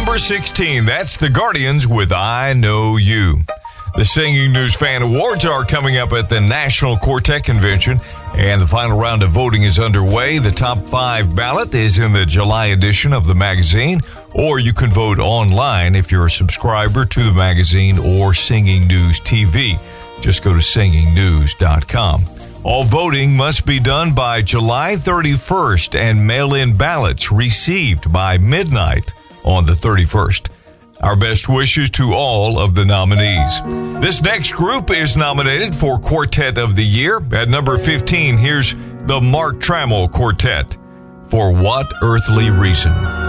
number 16, that's the Guardians with I Know You. The Singing News Fan Awards are coming up at the National Quartet Convention, and the final round of voting is underway. The top 5 ballot is in the July edition of the magazine, or you can vote online if you're a subscriber to the magazine or Singing News TV. Just go to singingnews.com. All voting must be done by July 31st, and mail-in ballots received by midnight on the 31st. Our best wishes to all of the nominees. This next group is nominated for Quartet of the Year. At number 15, here's the Mark Trammell Quartet, For What Earthly Reason.